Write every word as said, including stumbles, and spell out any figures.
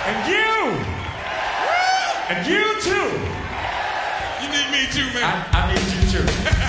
And you. And you too. You need me too, man. I, I need you too.